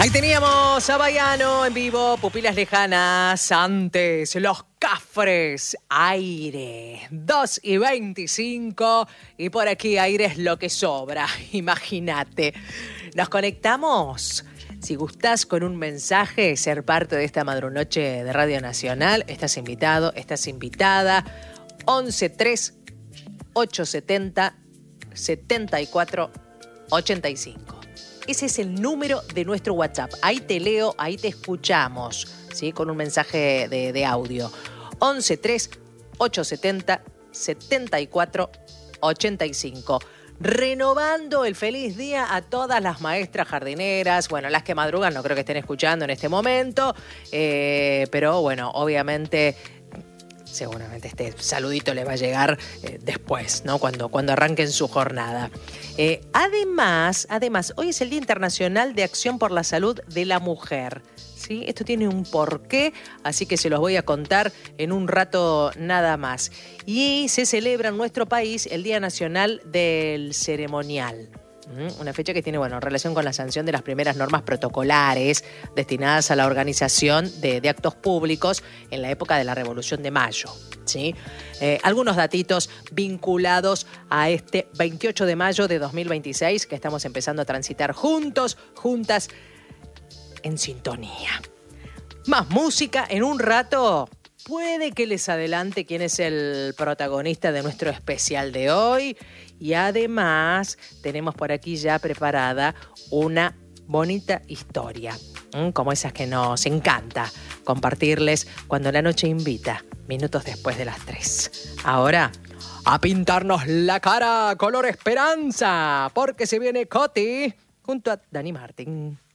Ahí teníamos a Baiano en vivo, Pupilas Lejanas, antes Los Cafres, Aire, 2:25 y por aquí aire es lo que sobra, imagínate. Nos conectamos, si gustás con un mensaje, ser parte de esta madrunoche de Radio Nacional, estás invitado, estás invitada, 11-3 870 7485. Ese es el número de nuestro WhatsApp. Ahí te leo, ahí te escuchamos, ¿sí? Con un mensaje de audio. 11-3 870 7485. Renovando el feliz día a todas las maestras jardineras. Bueno, las que madrugan no creo que estén escuchando en este momento. Pero bueno, obviamente... Seguramente este saludito le va a llegar después, ¿no? Cuando arranquen su jornada. Además, hoy es el Día Internacional de Acción por la Salud de la Mujer. ¿Sí? Esto tiene un porqué, así que se los voy a contar en un rato nada más. Y se celebra en nuestro país el Día Nacional del Ceremonial. Una fecha que tiene, relación con la sanción de las primeras normas protocolares destinadas a la organización de actos públicos en la época de la Revolución de Mayo, ¿sí? Algunos datitos vinculados a este 28 de mayo de 2026 que estamos empezando a transitar juntos, juntas, en sintonía. Más música en un rato. Puede que les adelante quién es el protagonista de nuestro especial de hoy. Y además tenemos por aquí ya preparada una bonita historia, como esas que nos encanta compartirles cuando la noche invita, minutos después de las 3. Ahora, a pintarnos la cara color esperanza, porque se viene Coti junto a Dani Martín.